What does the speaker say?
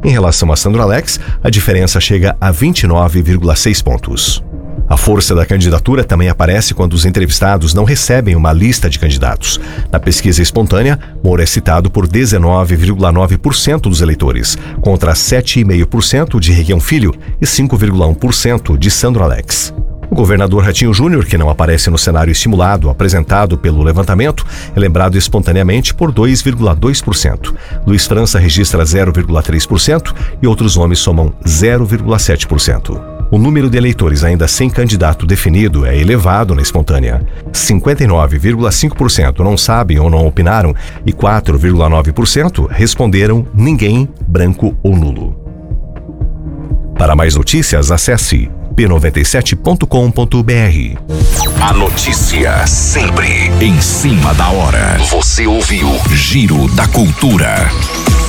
Em relação a Sandro Alex, a diferença chega a 29,6 pontos. A força da candidatura também aparece quando os entrevistados não recebem uma lista de candidatos. Na pesquisa espontânea, Moro é citado por 19,9% dos eleitores, contra 7,5% de Requião Filho e 5,1% de Sandro Alex. O governador Ratinho Júnior, que não aparece no cenário estimulado apresentado pelo levantamento, é lembrado espontaneamente por 2,2%. Luiz França registra 0,3% e outros nomes somam 0,7%. O número de eleitores ainda sem candidato definido é elevado na espontânea. 59,5% não sabem ou não opinaram e 4,9% responderam ninguém, branco ou nulo. Para mais notícias, acesse p97.com.br. A notícia sempre em cima da hora. Você ouviu Giro da Cultura.